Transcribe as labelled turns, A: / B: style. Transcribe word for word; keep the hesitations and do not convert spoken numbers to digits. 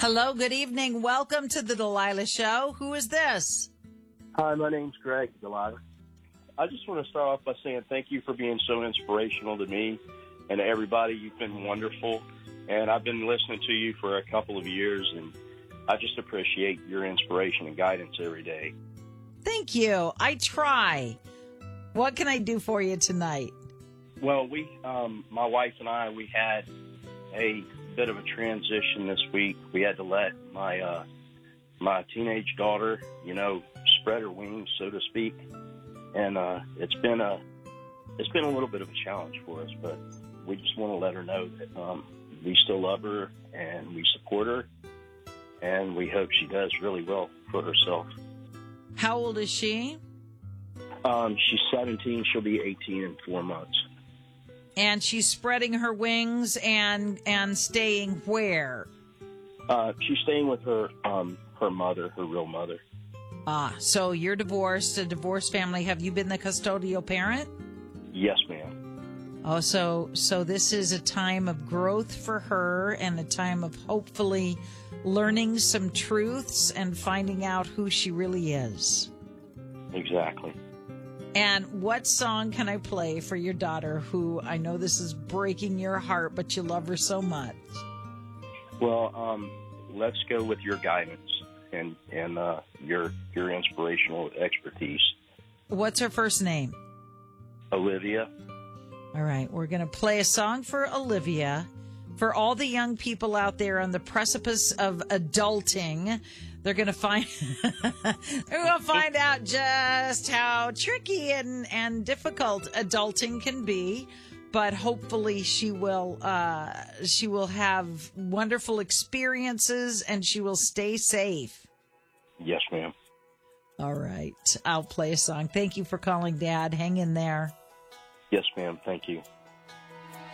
A: Hello, good evening. Welcome to the Delilah Show. Who is this?
B: Hi, my name's Greg, Delilah. I just want to start off by saying thank you for being so inspirational to me and to everybody. You've been wonderful, and I've been listening to you for a couple of years, and I just appreciate your inspiration and guidance every day.
A: Thank you. I try. What can I do for you tonight?
B: Well, we, um, my wife and I, we had a bit of a transition this week. We had to let my uh, my teenage daughter, you know, spread her wings, so to speak, and uh, it's been a it's been a little bit of a challenge for us. But we just want to let her know that um, we still love her and we support her, and we hope she does really well for herself.
A: How old is she?
B: Um, she's seventeen. She'll be eighteen in four months.
A: And she's spreading her wings and and staying where?
B: Uh, she's staying with her um, her mother, her real mother.
A: Ah, so you're divorced, a divorced family. Have you been the custodial parent?
B: Yes, ma'am.
A: Oh, so so this is a time of growth for her and a time of hopefully learning some truths and finding out who she really is.
B: Exactly.
A: And what song can I play for your daughter, who I know this is breaking your heart, but you love her so much?
B: Well, um, let's go with your guidance and and uh, your your inspirational expertise.
A: What's her first name?
B: Olivia.
A: All right, we're going to play a song for Olivia. For all the young people out there on the precipice of adulting, they're going to find they're going to find out just how tricky and, and difficult adulting can be. But hopefully, she will uh, she will have wonderful experiences and she will stay safe.
B: Yes, ma'am.
A: All right, I'll play a song. Thank you for calling, Dad. Hang in there.
B: Yes, ma'am. Thank you.